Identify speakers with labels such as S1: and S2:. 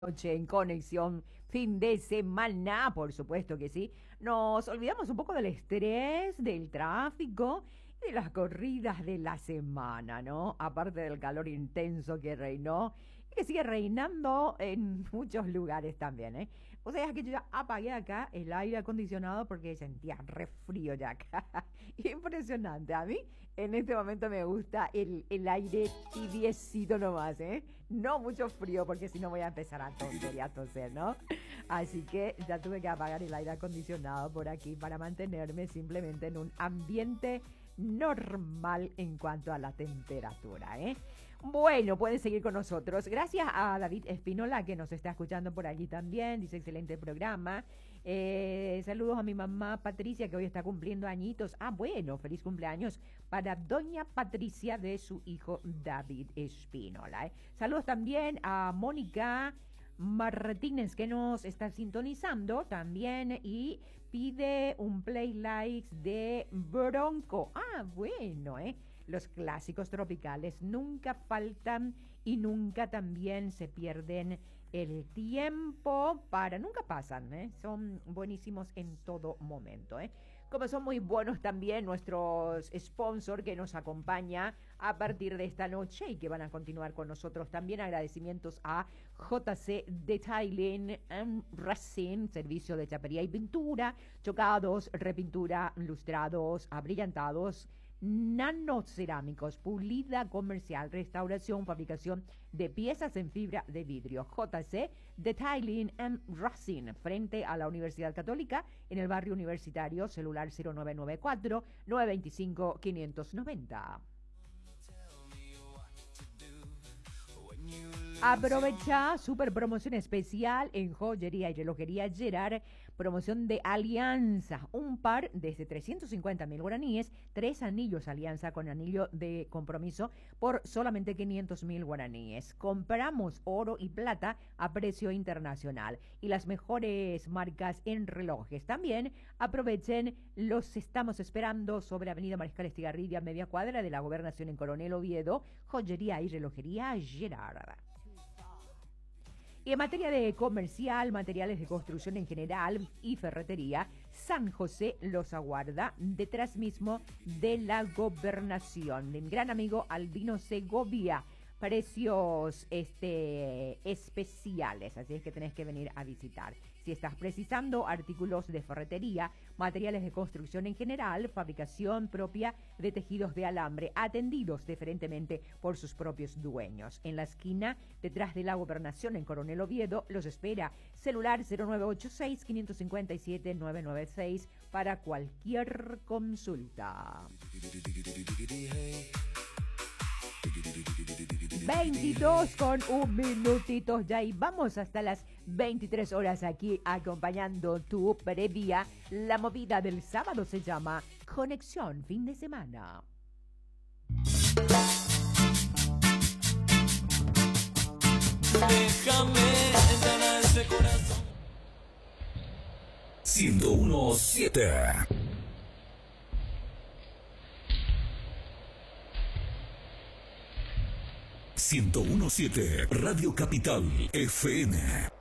S1: Noche en conexión, fin de semana, por supuesto que sí. Nos olvidamos un poco del estrés, del tráfico y de las corridas de la semana, ¿no? Aparte del calor intenso que reinó y que sigue reinando en muchos lugares también, ¿eh? O sea, es que yo ya apagué acá el aire acondicionado porque sentía re frío ya acá. Impresionante. A mí en este momento me gusta el aire tibiecito nomás, ¿eh? No mucho frío porque si no voy a empezar a toser y a toser, ¿no? Así que ya tuve que apagar el aire acondicionado por aquí para mantenerme simplemente en un ambiente normal en cuanto a la temperatura, ¿eh? Bueno, pueden seguir con nosotros. Gracias a David Espínola que nos está escuchando por allí también. Dice excelente programa. Saludos a mi mamá Patricia que hoy está cumpliendo añitos. Ah, bueno, feliz cumpleaños para doña Patricia de su hijo David Espínola, ¿eh? Saludos también a Mónica Martínez que nos está sintonizando también y pide un playlist de Bronco. Ah, bueno, los clásicos tropicales nunca faltan y nunca también se pierden el tiempo nunca pasan, son buenísimos en todo momento, como son muy buenos también nuestros sponsors que nos acompaña a partir de esta noche y que van a continuar con nosotros también. Agradecimientos a JC Detailing and Resin, servicio de chapería y pintura, chocados, repintura, lustrados, abrillantados, nanocerámicos, pulida comercial, restauración, fabricación de piezas en fibra de vidrio. JC Detailing and Resin, frente a la Universidad Católica, en el barrio universitario, celular 0994 925 590. Aprovecha super promoción especial en joyería y relojería Gerard, promoción de alianza, un par desde 350.000 guaraníes, 3 anillos alianza con anillo de compromiso por solamente 500.000 guaraníes. Compramos oro y plata a precio internacional y las mejores marcas en relojes. También aprovechen, los estamos esperando sobre Avenida Mariscal Estigarribia, media cuadra de la Gobernación en Coronel Oviedo, joyería y relojería Gerard. Y en materia de comercial, materiales de construcción en general y ferretería, San José los aguarda detrás mismo de la Gobernación. De mi gran amigo Albino Segovia. Precios especiales, así es que tenés que venir a visitar. Si estás precisando artículos de ferretería, materiales de construcción en general, fabricación propia de tejidos de alambre, atendidos diferentemente por sus propios dueños. En la esquina, detrás de la Gobernación en Coronel Oviedo, los espera. Celular 0986-557-996 para cualquier consulta. 22 con un minutito ya y vamos hasta las 23 horas aquí acompañando tu previa. La movida del sábado se llama Conexión Fin de Semana.
S2: Déjame entrar a ese corazón.
S3: 101.7 101.7 Radio Capital FM.